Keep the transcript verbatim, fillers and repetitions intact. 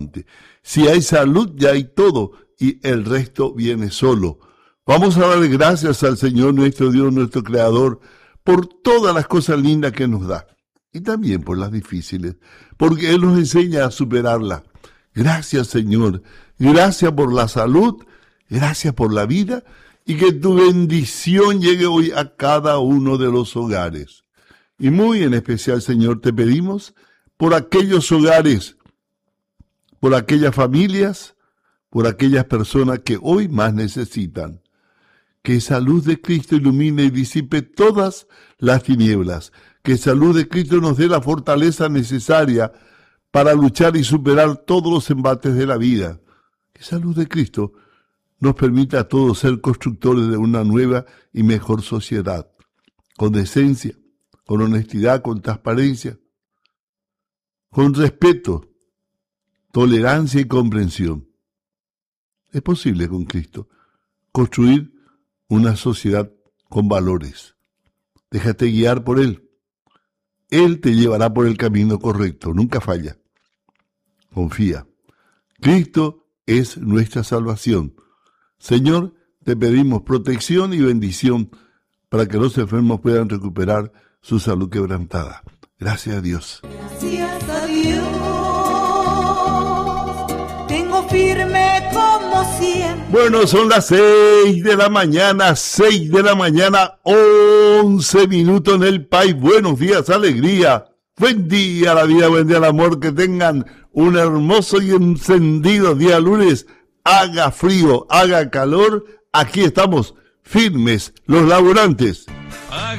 importante. Si hay salud, ya hay todo, y el resto viene solo. Vamos a darle gracias al Señor, nuestro Dios, nuestro Creador, por todas las cosas lindas que nos da, y también por las difíciles, porque Él nos enseña a superarlas. Gracias, Señor. Gracias por la salud, gracias por la vida, y que tu bendición llegue hoy a cada uno de los hogares. Y muy en especial, Señor, te pedimos por aquellos hogares, por aquellas familias, por aquellas personas que hoy más necesitan. Que esa luz de Cristo ilumine y disipe todas las tinieblas. Que esa luz de Cristo nos dé la fortaleza necesaria para luchar y superar todos los embates de la vida. Que esa luz de Cristo nos permita a todos ser constructores de una nueva y mejor sociedad, con decencia, con honestidad, con transparencia, con respeto, tolerancia y comprensión. Es posible con Cristo construir una sociedad con valores. Déjate guiar por Él. Él te llevará por el camino correcto, nunca falla. Confía. Cristo es nuestra salvación. Señor, te pedimos protección y bendición para que los enfermos puedan recuperar su salud quebrantada. Gracias a Dios. Gracias a Dios. Tengo firme como siempre. Bueno, son las seis de la mañana, seis de la mañana, once minutos en el país. Buenos días, alegría. Buen día la vida, buen día el amor. Que tengan un hermoso y encendido día lunes. Haga frío, haga calor. Aquí estamos, firmes, los laburantes.